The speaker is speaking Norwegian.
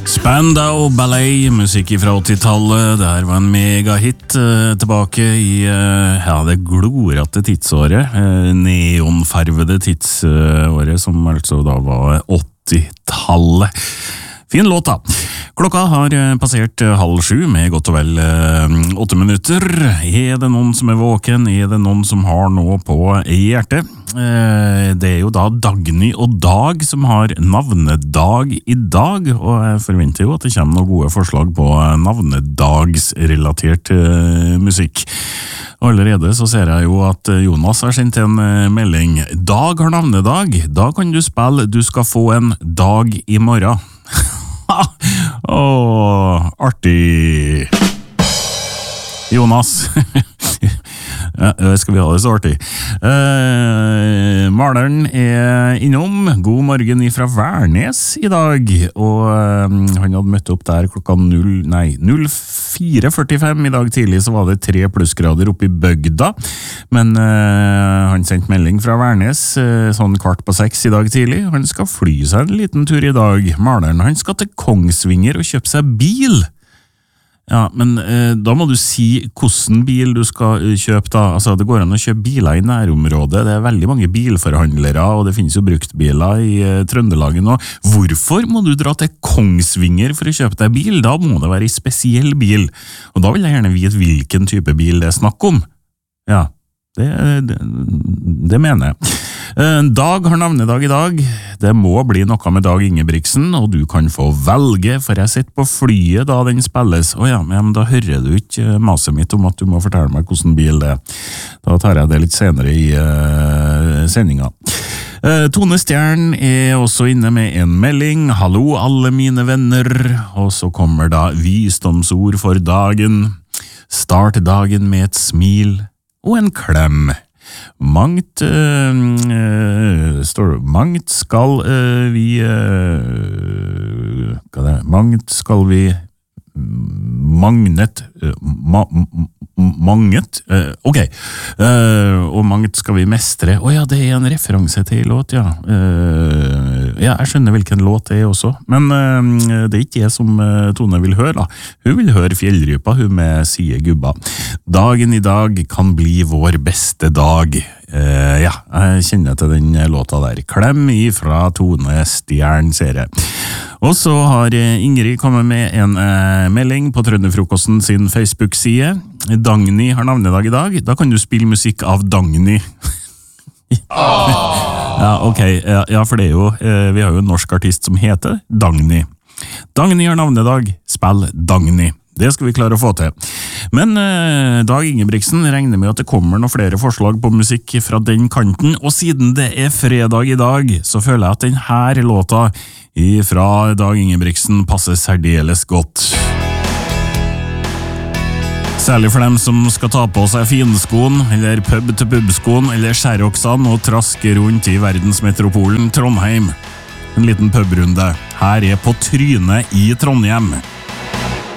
Spandau Ballet, musikk fra 80-tallet. Det her var en megahit tilbake i det glorete tidsåret, neonfarvede tidsåret, som altså da var 80-tallet. Fin låt da. Klokka har passert 6:30 med godt og vel 8 minutter. Er det noen som er våken? Er det noen som har noe på hjertet? Det er jo da Dagny og Dag som har navnedag i dag, og jeg forventer jo at det kommer noen gode forslag på navnedagsrelatert musikk. Og allerede så ser jeg jo at Jonas har sendt en melding. Dag har navnedag, da kan du spille Du skal få en dag i morgen. Artig. Jonas. Skal vi ha det så artig? Maleren er innom. God morgen ifra Værnes i dag, og han hadde møtt opp der klokka 04:45 i dag tidlig. Så var det 3 plussgrader oppe i bygda, men han sendte melding fra Værnes sånn 5:15 i dag tidlig. Han skal fly seg en liten tur i dag. Maleren, han skal til Kongsvinger og kjøpe seg bil. Ja, men da må du si hvordan bil du skal kjøpe da. Altså, det går an å kjøpe biler i nærområdet. Det er veldig mange bilforhandlere, og det finnes jo bruktbiler i Trøndelagen. Og hvorfor må du dra til Kongsvinger for å kjøpe deg bil? Da må det være en spesiell bil. Og da vil jeg gjerne vite hvilken type bil det er snakk om. Ja, det mener jeg. Dag har navnedag i dag. Det må bli noe med Dag Ingebrigtsen, og du kan få velge, for jeg sitter på flyet da den spilles. Men da hører du ikke maset mitt om at du må fortelle meg hvordan bil det er. Da tar jeg det litt senere i sendinga. Tone Stjern er også inne med en melding. Hallo alle mine venner. Og så kommer da visdomsord for dagen. Start dagen med et smil og en klem. Mangt skal vi og mangt skal vi mestre. Det er en referanse til låt, ja. Jeg skjønner hvilken låt det er også, men det er ikke det som Tone vil høre da. Hun vil høre Fjellrypa, hun med Sie Gubba. Dagen i dag kan bli vår beste dag. Jeg kjenner til den låta der. Klem ifra Tone Stjern, ser jeg. Og så har Ingrid kommet med en melding på Trønderfrokosten sin Facebook-side. Dagny har navnedag i dag. Da kan du spille musikk av Dagny. For det er jo, vi har jo en norsk artist som heter Dagny. Dagny har navnedag, spill Dagny. Det skal vi klare å få til. Men Dag Ingebrigtsen regner med at det kommer noen flere forslag på musikk fra den kanten, og siden det er fredag i dag, så føler jeg at denne låta fra Dag Ingebrigtsen passer særdeles godt. Særlig for dem som skal ta på seg finskoen, eller pub-til-pub-skoen, eller skjæroksene og traske rundt i verdensmetropolen Trondheim. En liten pubrunde. Her er På trynet i Trondheim.